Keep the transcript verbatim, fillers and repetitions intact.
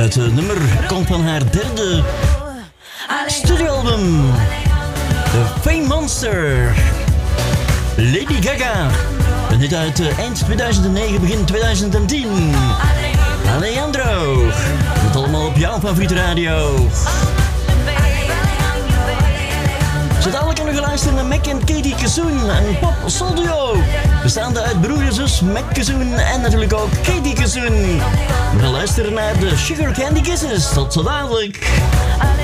Het uh, nummer komt van haar derde studioalbum, The Fame Monster. Lady Gaga. Een hit uit uh, eind tweeduizend negen, begin tweeduizend tien. Alejandro. Het allemaal op jouw favoriete radio. Zo dadelijk kunnen we luisteren naar Mac en Katie Kazoon, een pop soul duo. Bestaande uit broer en zus Mac Kazoon en natuurlijk ook Katie Kazoon. We gaan luisteren naar de Sugar Candy Kisses. Tot zo dadelijk.